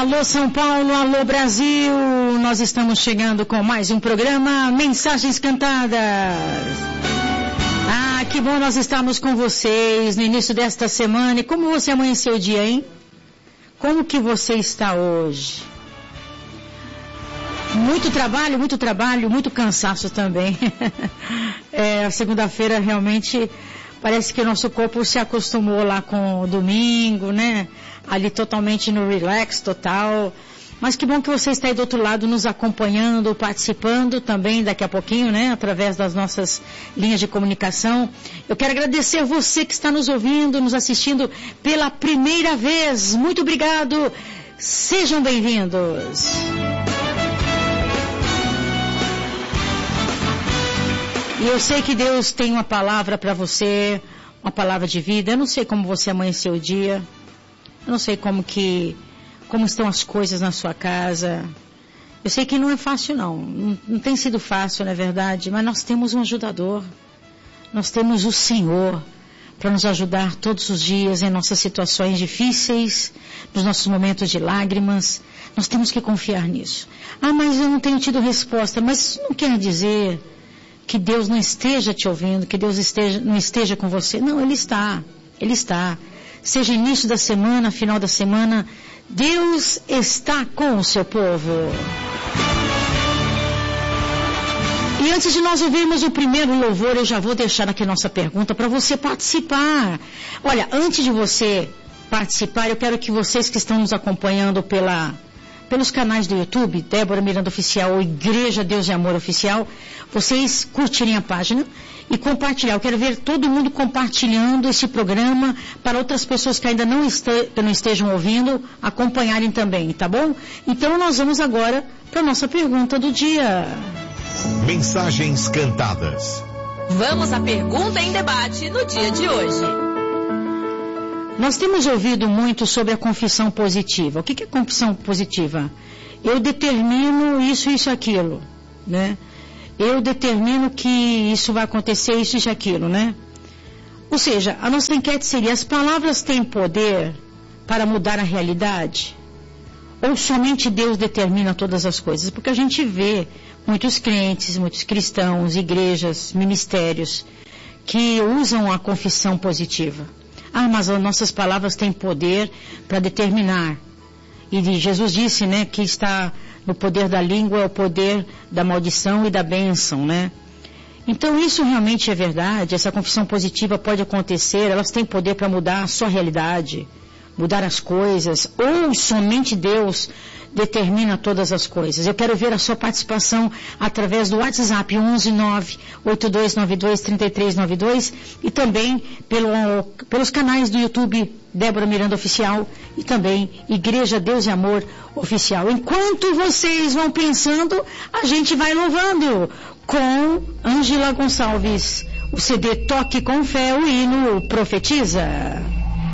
Alô São Paulo, alô Brasil, nós estamos chegando com mais um programa Mensagens Cantadas. Ah, que bom nós estarmos com vocês no início desta semana. E como você amanheceu o dia, hein? Como que você está hoje? Muito trabalho, muito cansaço também. A segunda-feira realmente parece que o nosso corpo se acostumou lá com o domingo, né? Ali totalmente no relax total. Mas que bom que você está aí do outro lado nos acompanhando, participando também daqui a pouquinho, né? Através das nossas linhas de comunicação. Eu quero agradecer a você que está nos ouvindo, nos assistindo pela primeira vez. Muito obrigado. Sejam bem-vindos. E eu sei que Deus tem uma palavra para você, uma palavra de vida. Eu não sei como você amanheceu o dia. Eu não sei como estão as coisas na sua casa. Eu sei que não é fácil não tem sido fácil, não é verdade? Mas nós temos um ajudador. Nós temos o Senhor para nos ajudar todos os dias em nossas situações difíceis, nos nossos momentos de lágrimas. Nós temos que confiar nisso. Ah, mas eu não tenho tido resposta. Mas não quer dizer que Deus não esteja te ouvindo, que Deus não esteja com você. Não, Ele está. Ele está. Seja início da semana, final da semana, Deus está com o seu povo. E antes de nós ouvirmos o primeiro louvor, eu já vou deixar aqui nossa pergunta para você participar. Olha, antes de você participar, eu quero que vocês que estão nos acompanhando pelos canais do YouTube, Débora Miranda Oficial ou Igreja Deus e Amor Oficial, vocês curtirem a página e compartilhar. Eu quero ver todo mundo compartilhando esse programa para outras pessoas que ainda não estejam ouvindo, acompanharem também, tá bom? Então nós vamos agora para a nossa pergunta do dia. Mensagens Cantadas. Vamos à pergunta em debate no dia de hoje. Nós temos ouvido muito sobre a confissão positiva. O que é confissão positiva? Eu determino isso, isso, aquilo, né? Eu determino que isso vai acontecer, isso e aquilo, né? Ou seja, a nossa enquete seria: as palavras têm poder para mudar a realidade? Ou somente Deus determina todas as coisas? Porque a gente vê muitos crentes, muitos cristãos, igrejas, ministérios que usam a confissão positiva. Ah, mas as nossas palavras têm poder para determinar. E Jesus disse, né, que está no poder da língua, é o poder da maldição e da bênção, né? Então isso realmente é verdade, essa confissão positiva pode acontecer, elas têm poder para mudar a sua realidade, mudar as coisas, ou somente Deus determina todas as coisas. Eu quero ver a sua participação através do WhatsApp 11982923392 e também pelos canais do YouTube Débora Miranda Oficial e também Igreja Deus e Amor Oficial. Enquanto vocês vão pensando, a gente vai louvando com Ângela Gonçalves, o CD Toque com Fé, o hino Profetiza.